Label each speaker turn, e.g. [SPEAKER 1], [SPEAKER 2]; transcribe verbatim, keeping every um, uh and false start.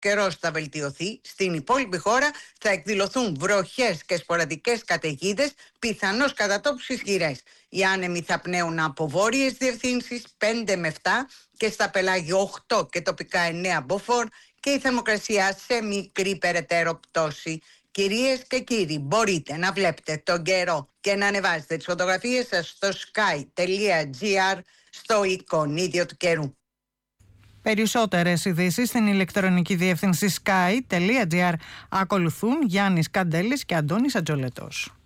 [SPEAKER 1] καιρός θα βελτιωθεί. Στην υπόλοιπη χώρα θα εκδηλωθούν βροχές και σποραδικές καταιγίδες, πιθανώς κατά τόπους ισχυρές. Οι άνεμοι θα πνέουν από βόρειες διευθύνσεις πέντε με επτά και στα πελάγια οκτώ και τοπικά εννέα μποφόρ και η θερμοκρασία σε μικρή περαιτέρω πτώση. Κυρίες και κύριοι, μπορείτε να βλέπετε τον καιρό και να ανεβάζετε τις φωτογραφίες σας στο sky τελεία gr, στο εικονίδιο του καιρού.
[SPEAKER 2] Περισσότερες ειδήσεις στην ηλεκτρονική διεύθυνση sky τελεία gr. Ακολουθούν Γιάννης Καντέλης και Αντώνης Ατζολετός.